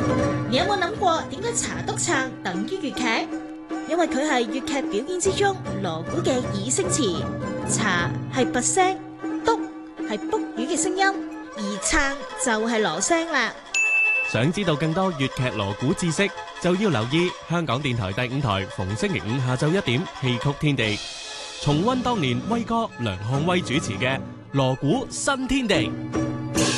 你有冇諗過點解查督撐等於粵劇？因為佢係粵劇表演之中鑼鼓嘅擬聲詞，查係拔聲，督係卜魚嘅聲音，而撐就係鑼聲啦。 想知道更多粵劇鑼鼓知識，就要留意香港電台第5台逢星期五下晝1點戲曲天地，重溫當年威哥梁漢威主持嘅鑼鼓新天地。